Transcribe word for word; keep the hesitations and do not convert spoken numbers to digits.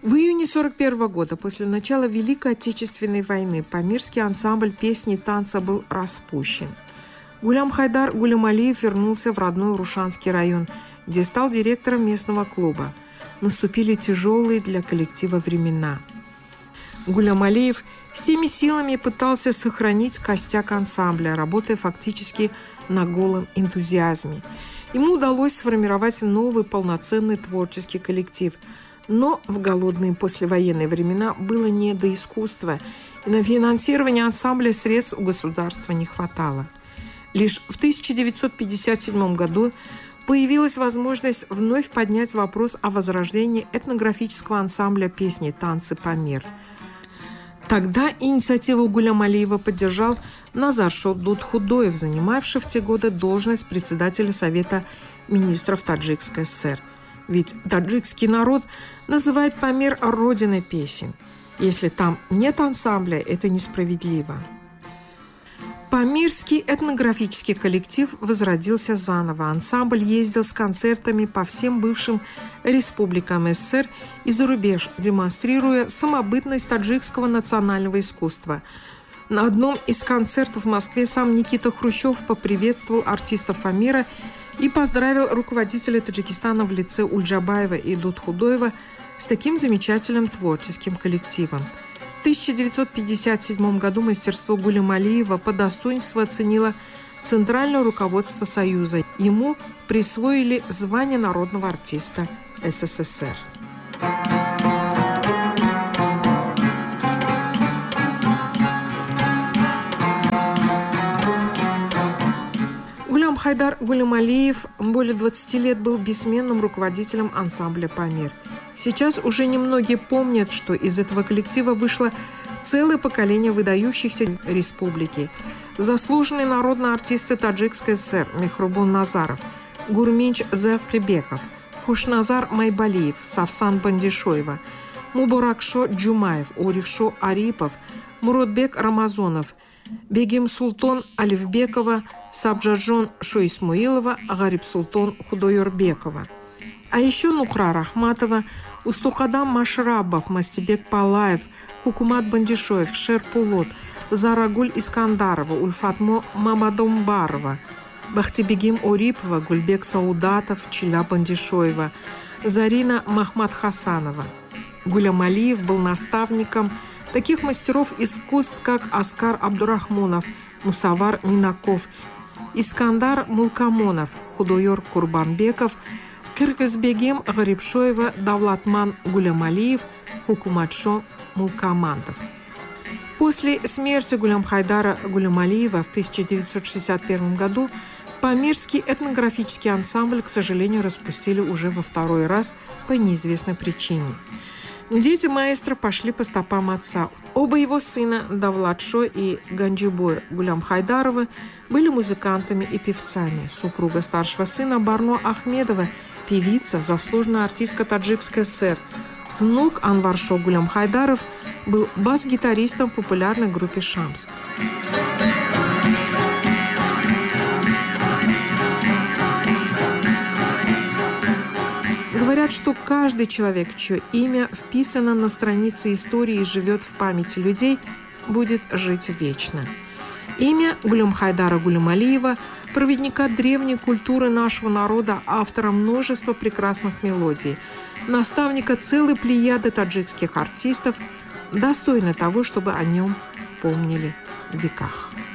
В июне сорок первого года, после начала Великой Отечественной войны, памирский ансамбль песни и танца был распущен. Гулям Хайдар Гулямалиев вернулся в родной Урушанский район, где стал директором местного клуба. Наступили тяжелые для коллектива времена. Гулямалиев всеми силами пытался сохранить костяк ансамбля, работая фактически на голом энтузиазме. Ему удалось сформировать новый полноценный творческий коллектив. Но в голодные послевоенные времена было не до искусства, и на финансирование ансамбля средств у государства не хватало. Лишь в тысяча девятьсот пятьдесят седьмом году появилась возможность вновь поднять вопрос о возрождении этнографического ансамбля песни и танцы «Памир». Тогда инициативу Гулямалиева поддержал Назар Дудхудоев, занимавший в те годы должность председателя Совета министров Таджикской ССР. Ведь таджикский народ называет Памир родиной песен. Если там нет ансамбля, это несправедливо. Памирский этнографический коллектив возродился заново. Ансамбль ездил с концертами по всем бывшим республикам СССР и за рубеж, демонстрируя самобытность таджикского национального искусства. На одном из концертов в Москве сам Никита Хрущев поприветствовал артистов Памира и поздравил руководителя Таджикистана в лице Ульджабаева и Дудхудоева с таким замечательным творческим коллективом. В тысяча девятьсот пятьдесят седьмом году мастерство Гулямалиева по достоинству оценило Центральное руководство Союза. Ему присвоили звание народного артиста СССР. Гулям Хайдар Гулямалиев более двадцати лет был бессменным руководителем ансамбля «Памир». Сейчас уже немногие помнят, что из этого коллектива вышло целое поколение выдающихся республики. Заслуженные народные артисты Таджикской ССР Мехрубун Назаров, Гурминч Зевкрибеков, Хушназар Майбалиев, Савсан Бандишоева, Мубаракшо Джумаев, Орившо Арипов, Муродбек Рамазонов, Бегим Султон Алифбекова, Сабджаджон Шоисмуилова, Гариб Султон Худойорбекова. А еще Нукра Рахматова, Устукадам Машрабов, Мастебек Палаев, Хукумат Бандишоев, Шерпулот, Зарагуль Искандарова, Ульфатмо Мамадомбарова, Бахтибегим Орипова, Гульбек Саудатов, Чиля Бандишоева, Зарина Махмад Хасанова. Гулямалиев был наставником таких мастеров искусств, как Аскар Абдурахмонов, Мусавар Минаков, Искандар Мулкамонов, Худойор Курбанбеков, Кыргызбегим Гарибшоева, Давлатман Гулямалиев, Хукуматшо Мулкамандов. После смерти Гулям Хайдара Гулямалиева в тысяча девятьсот шестьдесят первом году Памирский этнографический ансамбль, к сожалению, распустили уже во второй раз по неизвестной причине. Дети маэстро пошли по стопам отца. Оба его сына, Давлатшо и Ганджибой Гулям Хайдарова, были музыкантами и певцами. Супруга старшего сына Барно Ахмедова, певица, заслуженная артистка Таджикской ССР. Внук Анваршо Гулям Хайдаров был бас-гитаристом в популярной группе «Шамс». Говорят, что каждый человек, чье имя вписано на странице истории и живет в памяти людей, будет жить вечно. Имя Гулям Хайдара Гулямалиева, проводника древней культуры нашего народа, автора множества прекрасных мелодий, наставника целой плеяды таджикских артистов, достойно того, чтобы о нем помнили в веках.